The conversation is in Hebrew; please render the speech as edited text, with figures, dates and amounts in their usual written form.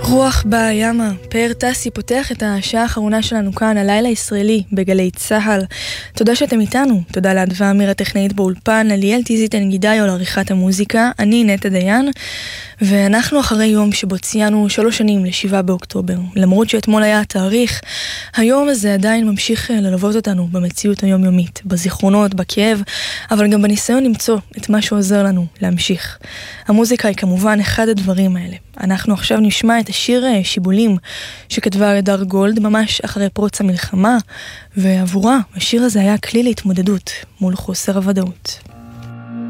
רוח בימה, פאר טסי פותח את השעה האחרונה שלנו כאן, הלילה הישראלי, בגלי צהל. תודה שאתם איתנו, תודה לאדווה אמיר הטכנאית באולפן, ליאל טיזית הנגידאי על עריכת המוזיקה, אני נטע דיין, ואנחנו אחרי יום שבו ציינו 3 שנים ל7 באוקטובר. למרות שאתמול היה התאריך, היום הזה עדיין ממשיך ללוות אותנו במציאות היומיומית, בזיכרונות, בכאב, אבל גם בניסיון למצוא את מה שעוזר לנו להמשיך. המוזיקה היא כמובן אחד הדברים האלה. אנחנו עכשיו נשמע את השיר שיבולים שכתבה הדר גולד ממש אחרי פרוץ המלחמה, ועבורה השיר הזה היה כלי להתמודדות מול חוסר הוודאות.